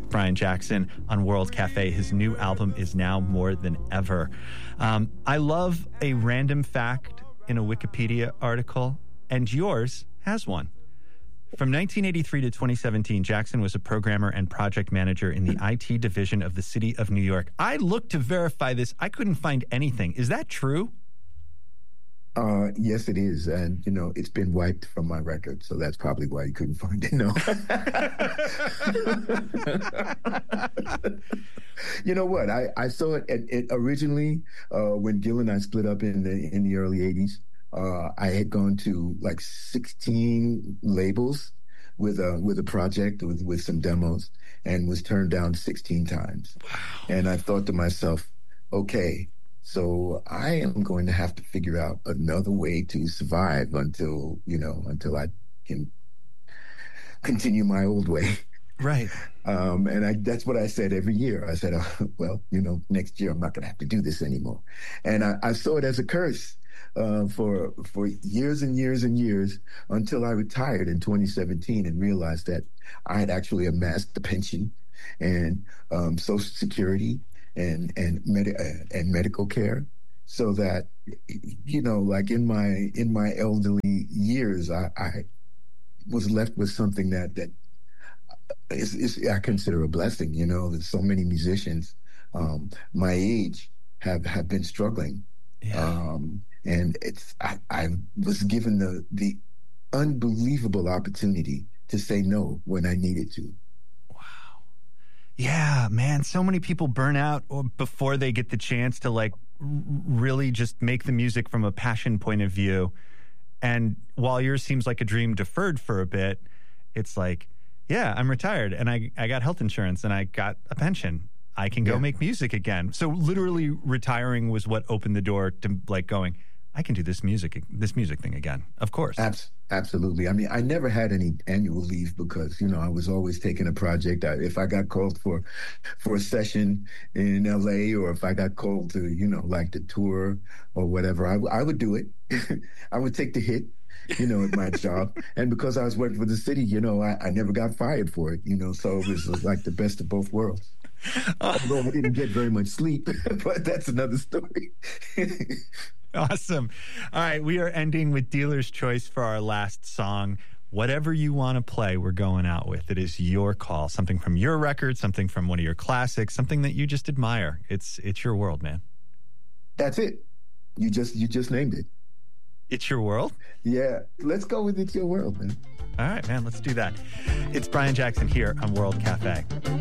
Brian Jackson on World Cafe. His new album is now more than ever. I love a random fact in a Wikipedia article, and yours has one. From 1983 to 2017, Jackson was a programmer and project manager in the IT division of the city of New York. I looked to verify this. I couldn't find anything. Is that true? Yes, it is. And, it's been wiped from my record. So that's probably why you couldn't find it. No. You know what? I saw it originally when Gil and I split up in the early 80s. I had gone to like 16 labels with a project with some demos and was turned down 16 times. Wow. And I thought to myself, okay, so I am going to have to figure out another way to survive until I can continue my old way. Right. And that's what I said every year. I said, well, next year I'm not going to have to do this anymore. And I saw it as a curse for years and years and years until I retired in 2017 and realized that I had actually amassed the pension and Social Security and medical care, so that like in my elderly years, I was left with something that is I consider a blessing. There's so many musicians my age have been struggling. Yeah. And I was given the unbelievable opportunity to say no when I needed to. Wow. Yeah, man. So many people burn out before they get the chance to really just make the music from a passion point of view. And while yours seems like a dream deferred for a bit, it's like, yeah, I'm retired and I got health insurance and I got a pension. I can go make music again. So literally retiring was what opened the door to going, I can do this music thing again. Of course. Absolutely. I mean, I never had any annual leave because, I was always taking a project. If I got called for a session in LA, or if I got called to, to tour or whatever, I would do it. I would take the hit, at my job. And because I was working for the city, I never got fired for it, so it was like the best of both worlds. Although I didn't get very much sleep, but that's another story. Awesome. All right, we are ending with Dealer's Choice for our last song. Whatever you want to play, we're going out with. It is your call. Something from your record, something from one of your classics, something that you just admire. It's your world, man. That's it. You just named it. It's your world? Yeah. Let's go with It's Your World, man. All right, man. Let's do that. It's Brian Jackson here on World Cafe.